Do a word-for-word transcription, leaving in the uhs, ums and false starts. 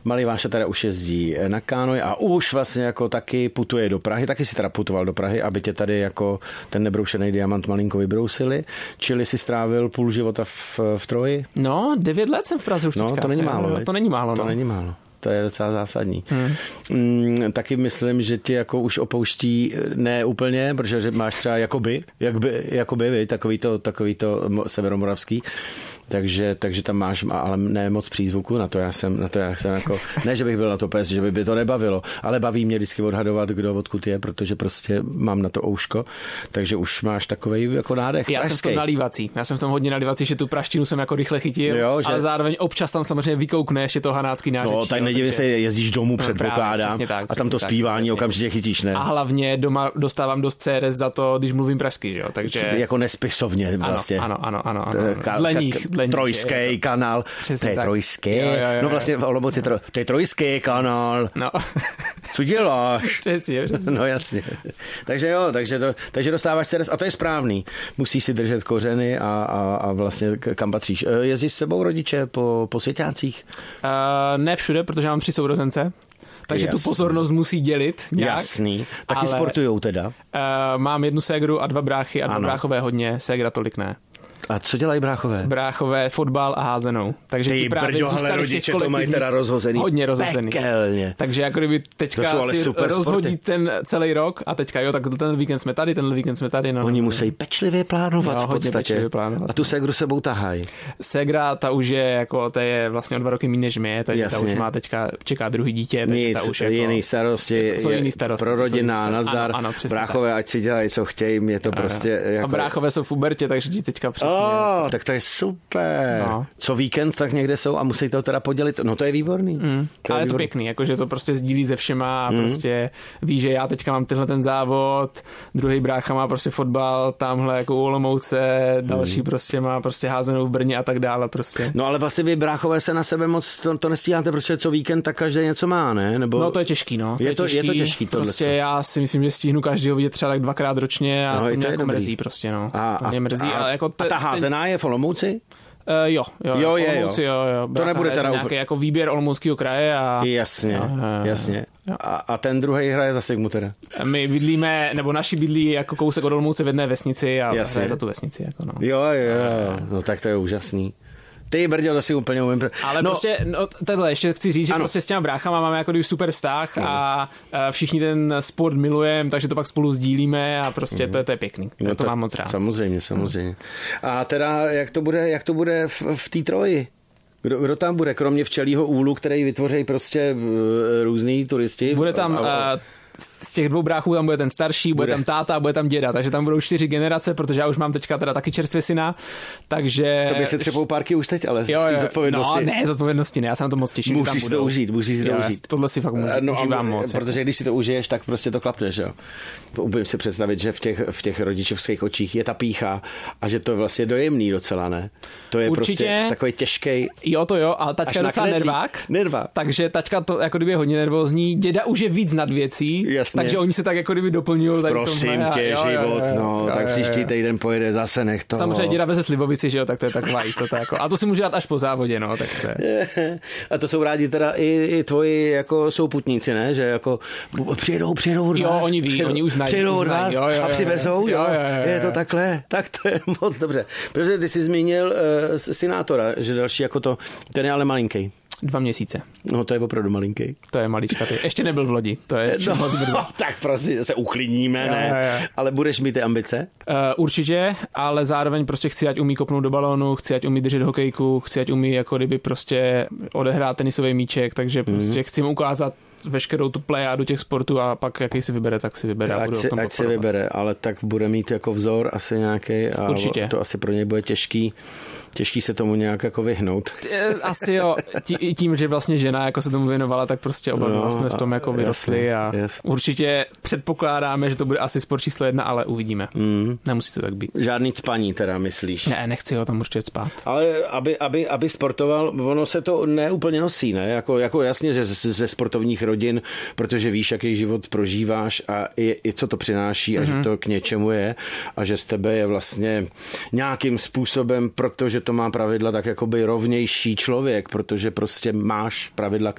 malý Váša teda už jezdí na kánoj a už vlastně jako taky putuje do Prahy, taky si teda putoval do Prahy, aby tě tady jako ten nebroušený diamant malinko vybrousili, čili si strávil půl života v, v Troji? No, devět let jsem v Praze už no, teďka. To není málo. No, to není málo, To no. není málo. To je docela zásadní. Hmm. Mm, taky myslím, že ti jako už opouští ne úplně, protože máš třeba jakoby, jakby, jakoby, vy, takový to, takový to severomoravský, takže, takže tam máš, ale ne moc přízvuku, na to já jsem, na to já jsem jako, ne, že bych byl na to pes, že by by to nebavilo, ale baví mě vždycky odhadovat, kdo odkud je, protože prostě mám na to ouško, takže už máš takovej jako nádech Já pražský. jsem v tom nalívací, já jsem v tom hodně nalívací, že tu praštinu jsem jako rychle chytil, jo, že... ale zároveň občas tam samozřejmě vykoukne ještě to hanácký nářečí. No, tak nedivě se, jezdíš domů, no, předpokládám, tak, a tam to tak, zpívání přesně. okamžitě chytíš, ne? A hlavně doma dostávám dost C R S za to, když mluvím pražsky, že jo, takže... Jako nespisovně vlastně. Ano, ano, ano, ano. Ka- dle ka- nich, dle nich trojský je, kanál, přesně to je tak. trojský, jo, jo, jo, no vlastně v Olomouci, tro, to je trojský kanál. No. Co děláš? Přesně, přesně. No jasně. Takže jo, takže, to, takže dostáváš C R S a to je správný. Musíš si držet kořeny a, a, a vlastně kam patříš. Jezdí s tebou rodiče po, po svěťácích? Uh, ne všude, protože mám tři sourozence. Takže Jasný. tu pozornost musí dělit nějak. Jasný. Taky ale, sportujou teda? Uh, mám jednu ségru a dva bráchy a dva ano. bráchové hodně, ségra tolik ne. A co dělají bráchové? Bráchové fotbal a házenou. Takže ty ty právě brďo, zůstali ale v těch rodiče to mají teda rozhozený. Hodně rozhozený. Pekelně. Takže jako kdyby teďka si rozhodí sporty. Ten celý rok a teďka jo, tak ten víkend jsme tady, ten víkend jsme tady. No, Oni no, musí pečlivě plánovat jo, v podstatě. Plánovat. A tu ségru sebou tahají. Ségra, ta už je jako, ta je vlastně o dva roky méně než mě, takže Jasně. ta už má teďka, čeká druhý dítě. Takže Nic, ta už jako, jiný starosti, je to, jsou jiný starosti, pro rodina, nazdar, ano, ano, bráchové, tak. Ať si dělají, co chtějí, mě to ano, prostě... Jako... A bráchové jsou v pubertě, takže ti teďka přesně... Oh, tak to je super. No. Co víkend, tak někde jsou a musí to teda podělit. No to je výborný. Mm. To je ale je výborný. to pěkný, jakože to prostě sdílí se všema a mm. prostě ví, že já teďka mám tenhle ten závod, druhý brácha má prostě fotbal, tamhle jako u Olomouce, další mm. prostě má prostě házenou v Brně a tak dále prostě. No ale vlastně vy bráchové se na sebe moc to, to nestíháte, protože co víkend, tak každý něco má, ne? Nebo... No to je těžký, no. To je, je, to, těžký. je to těžký tohle. Prostě já si myslím, že stihnu každýho vidět třeba tak dvakrát ročně a no, to mě jako dobrý. Mrzí prostě, no. A, to mě mrzí. A, a, jako te, a ta házená je v Olomouci? Uh, jo, jo, jo, je, Olomouci, jo. jo, jo. To nebude teda nějaký jako výběr Olomouckého kraje a... Jasně, jo, jo, jasně. Jo. A, a ten druhý hraje za Sigmu teda? My bydlíme, nebo naši bydlí jako kousek od Olomouce v jedné vesnici a jasně. Hraje za tu vesnici. Jako no. Jo, jo, no tak to je úžasný. Ty brďo, to si úplně umím. Ale no, prostě, no, takhle, ještě chci říct, že ano. prostě s těma bráchama máme jako super vztah no. a, a všichni ten sport milujeme, takže to pak spolu sdílíme a prostě mm. to, to je pěkný. No to, to mám moc rád. Samozřejmě, samozřejmě. A teda, jak to bude, jak to bude v, v té Troji? Kdo, kdo tam bude, kromě Včelího úlu, který vytvoří prostě různý turisti? Bude tam... A, z těch dvou bráchů tam bude ten starší, bude, bude tam táta, bude tam děda, takže tam budou čtyři generace, protože já už mám teďka teda taky čerstvě syna, takže... To by se třepou párky už teď, ale jo, z té zodpovědnosti. No ne, zodpovědnosti ne, já se na to moc těším. Musíš si to užít, musíš si to jo, užít. Tohle si fakt můžu, no, užívám moc. Protože jako. Když si to užiješ, tak prostě to klapneš, jo. Umím si představit, že v těch, v těch rodičovských očích je ta pýcha a že to je vlastně dojemný docela, ne? To je určitě, prostě takový těžký. Jo, to jo, ale taťka je docela nervák. Nervák. Takže taťka to jako kdyby je hodně nervózní, děda už je víc nad věcí, jasně. Takže oni se tak jako kdyby doplňují tady prosím tomhle, tě, jo, život, jo, jo, no, jo, tak jo, příští jo. týden pojede zase, nech to. Samozřejmě děda veze Slivovici, že jo, tak to je taková jistota, jako. A to si může dát až po závodě, no, tak to je. A to jsou rádi teda i, i tvoji jako souputníci, ne, že jako přijedou, přijedou od vás. Jo, oni ví, přijedou, oni už znají. Přijedou od vás jo, jo, a přivezou, jo, jo, jo, jo, jo. Je to takhle, tak to je moc dobře. Protože ty jsi zmínil uh, senátora, že další jako to, ten je ale malinký. Dva měsíce. No to je opravdu malinký. To je maličkatý. Ještě nebyl v lodi. To je no, moc brzo. Tak prosím, se uklidníme, jo, ne? Jo, jo. Ale budeš mít ty ambice? Uh, určitě, ale zároveň prostě chci, ať umí kopnout do balónu, chci, ať umí držet hokejku, chci, ať umí jako kdyby prostě odehrát tenisový míček, takže prostě mm. chci mu ukázat veškerou tu plejádu těch sportů a pak jaký si vybere, tak si vybere. Ať, si, ať si vybere, ale tak bude mít jako vzor asi nějaký a určitě. To asi pro něj bude těžký. Těžký se tomu nějak jako vyhnout. Asi jo, tí, tím, že vlastně žena jako se tomu věnovala, tak prostě oba no, vlastně v tom jako vyrostli jasný, a jasný. Určitě předpokládáme, že to bude asi sport číslo jedna, ale uvidíme. Mm. Nemusí to tak být. Žádný cpaní teda myslíš? Ne, nechci ho tam určitě spát. Ale aby, aby, aby sportoval, ono se to neúplně nosí, ne? Jako, jako jasně, že ze, ze sportovních rodin, protože víš, jaký život prožíváš a i, i co to přináší a mm-hmm. že to k něčemu je a že z tebe je vlastně nějakým způsobem, protože to má pravidla, tak jakoby rovnější člověk, protože prostě máš pravidla,